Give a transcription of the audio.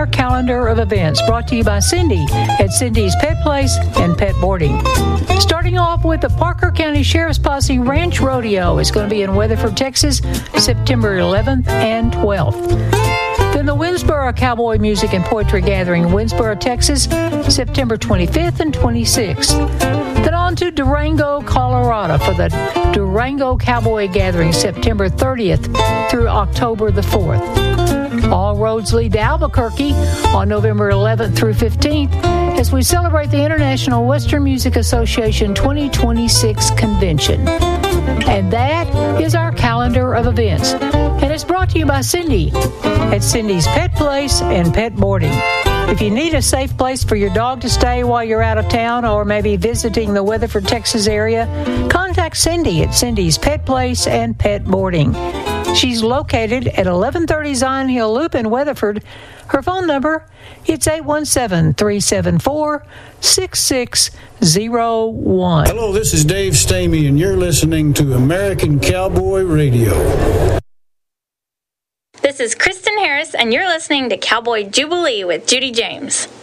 our calendar of events, brought to you by Cindy at Cindy's Pet Place and Pet Boarding. Starting off with the Parker County Sheriff's Posse Ranch Rodeo. It's going to be in Weatherford, Texas, September 11th and 12th. Then the Winsboro Cowboy Music and Poetry Gathering, Winsboro, Texas, September 25th and 26th. Then on to Durango, Colorado for the Durango Cowboy Gathering, September 30th through October the 4th. All roads lead to Albuquerque on November 11th through 15th as we celebrate the International Western Music Association 2026 Convention. And that is our calendar of events. And it's brought to you by Cindy at Cindy's Pet Place and Pet Boarding. If you need a safe place for your dog to stay while you're out of town or maybe visiting the Weatherford, Texas area, contact Cindy at Cindy's Pet Place and Pet Boarding. She's located at 1130 Zion Hill Loop in Weatherford. Her phone number, it's 817-374-6601. Hello, this is Dave Stamey, and you're listening to American Cowboy Radio. This is Kristen Harris, and you're listening to Cowboy Jubilee with Judy James.